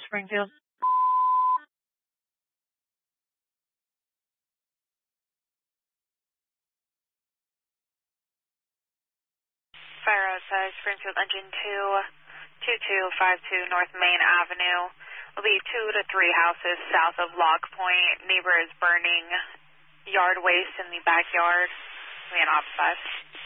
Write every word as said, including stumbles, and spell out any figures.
Springfield. Fire outside Springfield engine two, two two five two North Main Avenue. Will be two to three houses south of Lock Point. Neighbor is burning yard waste in the backyard. We an op five.